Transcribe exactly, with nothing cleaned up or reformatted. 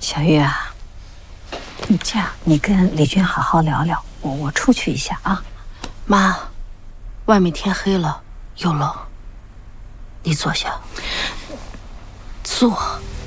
小玉啊，你这样，你跟李军好好聊聊，我我出去一下啊。 妈，外面天黑了，又冷，你坐下。坐。